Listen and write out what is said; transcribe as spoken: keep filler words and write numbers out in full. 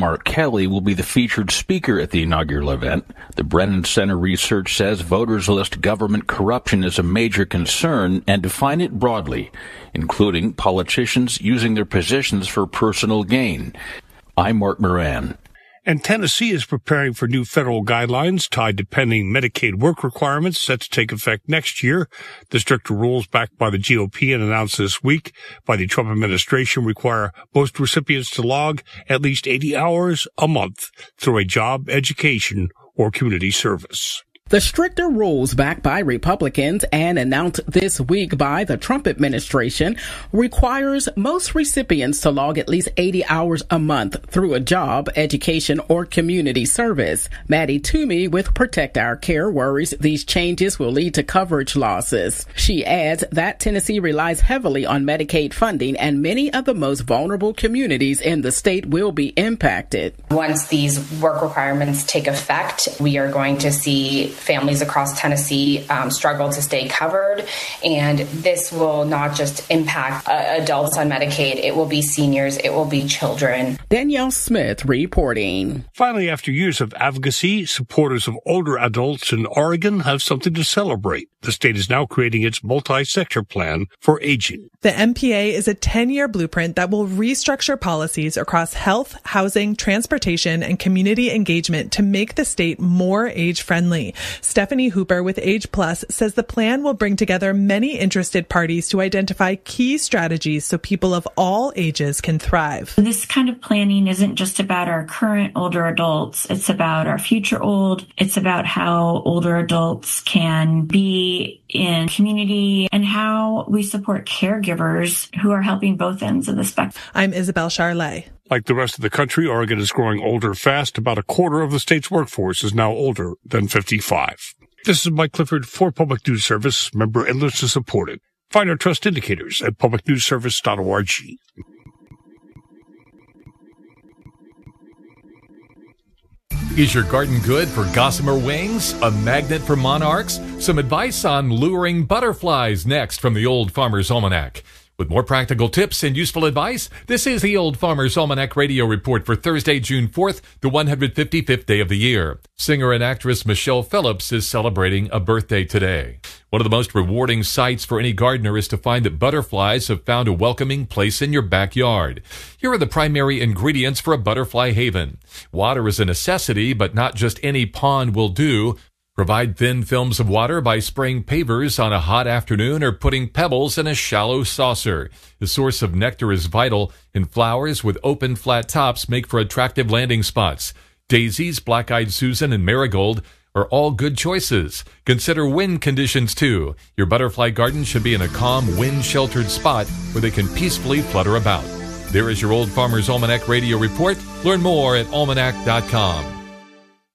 Mark Kelly will be the featured speaker at the inaugural event. The Brennan Center research says voters list government corruption as a major concern and define it broadly, including politicians using their positions for personal gain. I'm Mark Moran. And Tennessee is preparing for new federal guidelines tied to pending Medicaid work requirements set to take effect next year. The stricter rules backed by the G O P and announced this week by the Trump administration require most recipients to log at least eighty hours a month through a job, education, or community service. The stricter rules backed by Republicans and announced this week by the Trump administration requires most recipients to log at least eighty hours a month through a job, education, or community service. Maddie Toomey with Protect Our Care worries these changes will lead to coverage losses. She adds that Tennessee relies heavily on Medicaid funding and many of the most vulnerable communities in the state will be impacted. Once these work requirements take effect, we are going to see families across Tennessee um, struggle to stay covered, and this will not just impact uh, adults on Medicaid, it will be seniors, it will be children. Danielle Smith reporting. Finally, after years of advocacy, supporters of older adults in Oregon have something to celebrate. The state is now creating its multi-sector plan for aging. The M P A is a ten-year blueprint that will restructure policies across health, housing, transportation, and community engagement to make the state more age-friendly. Stephanie Hooper with Age Plus says the plan will bring together many interested parties to identify key strategies so people of all ages can thrive. This kind of planning isn't just about our current older adults. It's about our future old. It's about how older adults can be in community and how we support caregivers who are helping both ends of the spectrum. I'm Isabel Charlet. Like the rest of the country, Oregon is growing older fast. About a quarter of the state's workforce is now older than fifty-five. This is Mike Clifford for Public News Service, member and listener supported. Find our trust indicators at public news service dot org. Is your garden good for gossamer wings? A magnet for monarchs? Some advice on luring butterflies next from the Old Farmer's Almanac. With more practical tips and useful advice, this is the Old Farmer's Almanac Radio Report for Thursday, June fourth, the one hundred fifty-fifth day of the year. Singer and actress Michelle Phillips is celebrating a birthday today. One of the most rewarding sights for any gardener is to find that butterflies have found a welcoming place in your backyard. Here are the primary ingredients for a butterfly haven. Water is a necessity, but not just any pond will do. Provide thin films of water by spraying pavers on a hot afternoon or putting pebbles in a shallow saucer. The source of nectar is vital, and flowers with open flat tops make for attractive landing spots. Daisies, black-eyed Susan, and marigold are all good choices. Consider wind conditions too. Your butterfly garden should be in a calm, wind-sheltered spot where they can peacefully flutter about. There is your Old Farmer's Almanac Radio Report. Learn more at almanac dot com.